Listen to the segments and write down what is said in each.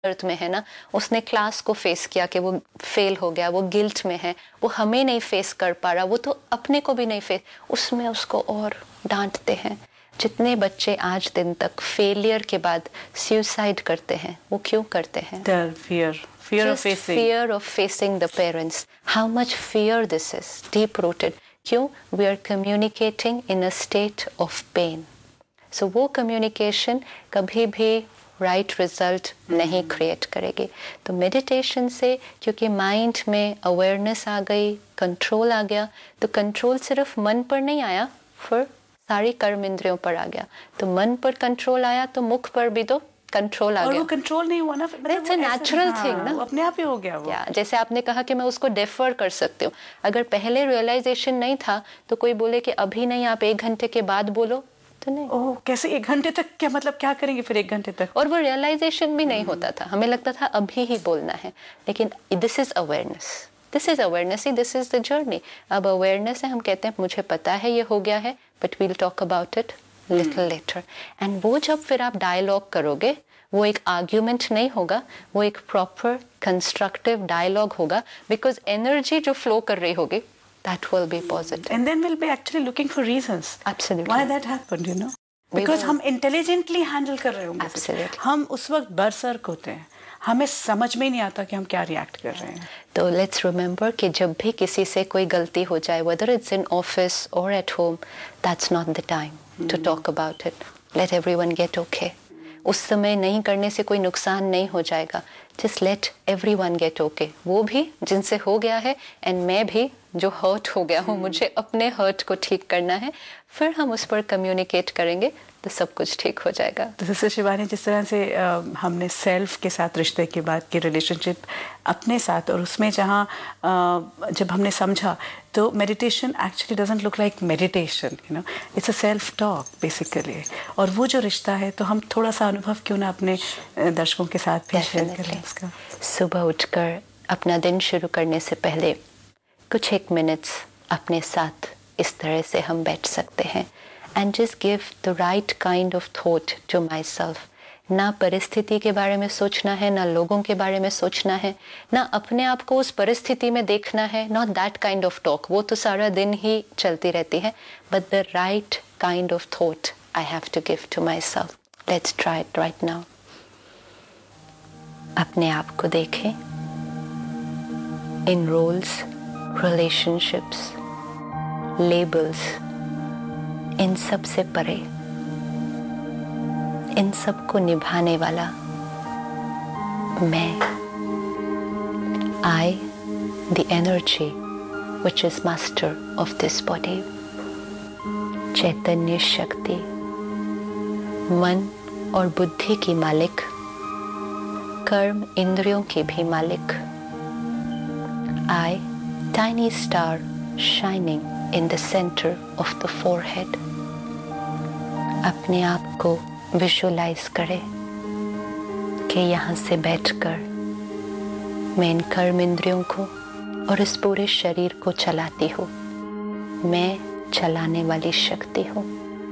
दर्द में है ना, उसने क्लास को फेस किया कि वो फेल हो गया, वो गिल्ट में है, वो हमें नहीं फेस कर पा रहा, वो तो अपने को भी नहीं फेस, उसमें उसको और डांटते हैं। जितने बच्चे आज दिन तक फेलियर के बाद सुसाइड करते हैं, वो क्यों करते हैं? fear of facing the parents. How much fear this is, deep rooted. क्यों? We are communicating in a state of pain. So वो communication कभी भी राइट रिजल्ट नहीं क्रिएट करेगी। तो मेडिटेशन से, क्योंकि माइंड में अवेयरनेस आ गई, कंट्रोल आ गया, तो कंट्रोल सिर्फ मन पर नहीं आया, फिर सारी कर्म इंद्रियों पर आ गया। तो मन पर कंट्रोल आया तो मुख पर भी तो कंट्रोल आ गया। और वो कंट्रोल नहीं हुआ ना, इट्स अ नेचुरल थिंग ना, अपने आप ही हो गया वो। जैसे आपने कहा कि मैं उसको डेफर कर सकती हूँ। अगर पहले रियलाइजेशन नहीं था तो कोई बोले कि अभी नहीं, आप 1 घंटे के बाद बोलो, तो नहीं। ओह, कैसे 1 घंटे तक? क्या मतलब, क्या करेंगे फिर 1 घंटे तक? और वो रियलाइजेशन भी नहीं होता था, हमें लगता था अभी ही बोलना है, लेकिन this is awareness, this is awareness he, this is the journey. अब अवेयरनेस है, हम कहते हैं मुझे पता है ये हो गया है, but we'll talk about it little letter. And वो जब फिर आप डायलॉग करोगे, वो एक आर्ग्यूमेंट नहीं होगा, वो एक प्रॉपर कंस्ट्रक्टिव डायलॉग होगा, बिकॉज एनर्जी जो फ्लो कर रही होगी, that will be positive. And then we'll be actually looking for reasons. Absolutely. Why that happened, you know? Because हम intelligently handle कर रहे होंगे। Absolutely. हम उस वक्त बरसर्क होते हैं, हमें समझ में ही नहीं आता कि हम क्या रिएक्ट कर रहे हैं। तो let's remember कि जब भी किसी से कोई गलती हो जाए, whether it's in office or at home, that's not the time to talk about it. Let everyone get okay. उस समय नहीं करने से कोई नुकसान नहीं हो जाएगा। Just let everyone get okay. वो भी जिनसे हो गया है, and मैं भी जो हर्ट हो गया हूँ, मुझे अपने हर्ट को ठीक करना है, फिर हम उस पर कम्युनिकेट करेंगे तो सब कुछ ठीक हो जाएगा। तो सिस्टर शिवानी, जिस तरह से हमने सेल्फ के साथ रिश्ते के बाद की रिलेशनशिप अपने साथ, और उसमें जहाँ जब हमने समझा, तो meditation actually doesn't look like meditation, you know, it's a self talk basically. और वो जो रिश्ता है, तो हम थोड़ा सा अनुभव क्यों ना अपने दर्शकों के साथ भी शेयर करें उसका। सुबह उठकर अपना दिन शुरू करने से पहले कुछ 1 मिनट्स अपने साथ इस तरह से हम बैठ सकते हैं, and just give the right kind of thought to my self. ना परिस्थिति के बारे में सोचना है, ना लोगों के बारे में सोचना है, ना अपने आप को उस परिस्थिति में देखना है, not that kind of talk, वो तो सारा दिन ही चलती रहती है, but the right kind of thought I have to give to my self. Let's try it right now. अपने आप को देखें इन रोल्स, रिलेशनशिप्स, लेबल्स, इन सब से परे, इन सब को निभाने वाला मैं, I, the energy which is master of this body, चैतन्य शक्ति, मन और बुद्धि की मालिक, कर्म इंद्रियों की भी मालिक, I, tiny star shining in the center of the forehead। अपने आप को विजुअलाइज करें कि यहाँ से बैठकर मैं इन कर्म इंद्रियों को और इस पूरे शरीर को चलाती हूँ। मैं चलाने वाली शक्ति हूँ।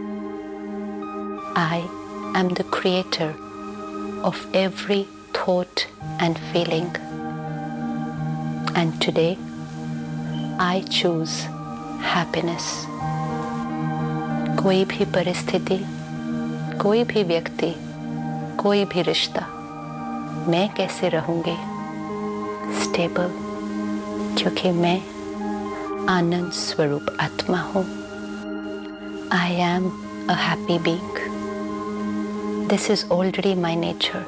I am the creator of every thought and feeling, and today I choose happiness। कोई भी परिस्थिति, कोई भी व्यक्ति, कोई भी रिश्ता, मैं कैसे रहूंगी स्टेबल, क्योंकि मैं आनंद स्वरूप आत्मा हूँ। I am a happy being. This is already my nature।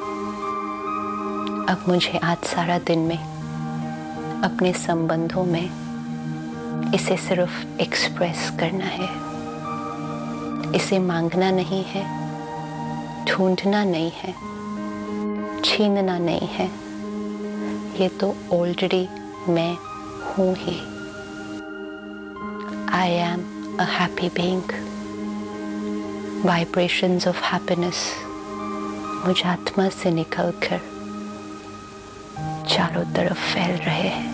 अब मुझे आज सारा दिन में अपने संबंधों में इसे सिर्फ एक्सप्रेस करना है। इसे मांगना नहीं है, ढूंढना नहीं है, छीनना नहीं है, ये तो ऑलरेडी मैं हूँ ही। I am a happy being। Vibrations of happiness मुझ आत्मा से निकलकर चारों तरफ फैल रहे हैं।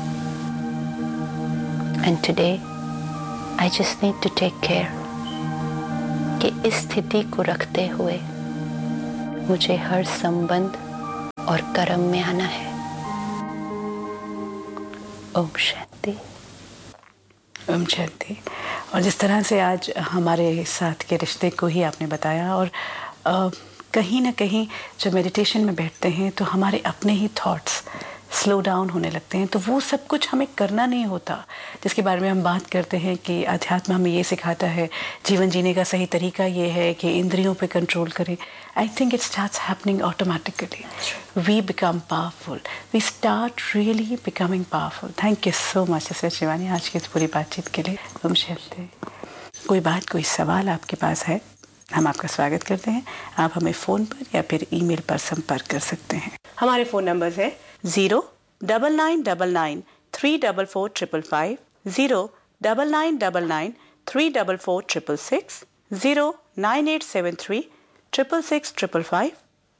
And today I just need to take care कि इस स्थिति को रखते हुए मुझे हर संबंध और कर्म में आना है। ओम शांति। ओम शांति। और जिस तरह से आज हमारे साथ के रिश्ते को ही आपने बताया, और कहीं ना कहीं जब मेडिटेशन में बैठते हैं तो हमारे अपने ही थॉट्स स्लो डाउन होने लगते हैं, तो वो सब कुछ हमें करना नहीं होता जिसके बारे में हम बात करते हैं कि अध्यात्म हमें ये सिखाता है, जीवन जीने का सही तरीका ये है कि इंद्रियों पे कंट्रोल करें। I think it starts happening automatically. We become powerful, we start really becoming powerful. Thank you so much sister Shivani आज की इस पूरी बातचीत के लिए। ओम शांति। कोई बात, कोई सवाल आपके पास है, हम आपका स्वागत करते हैं। आप हमें फ़ोन पर या फिर ईमेल पर संपर्क कर सकते हैं। हमारे फ़ोन नंबर्स है 09999344555, 09999344666, 09873666555,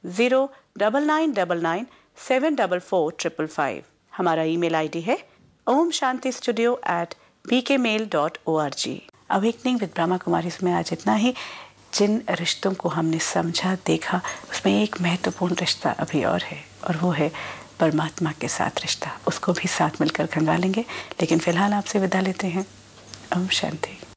09999744555। हमारा ईमेल आईडी है omshantistudio@bkmail.org। Awakening with Brahma Kumari में आज इतना ही। जिन रिश्तों को हमने समझा, देखा, उसमें एक महत्वपूर्ण रिश्ता अभी और है, और वो है परमात्मा के साथ रिश्ता। उसको भी साथ मिलकर खंगालेंगे, लेकिन फिलहाल आपसे विदा लेते हैं। ओम शांति।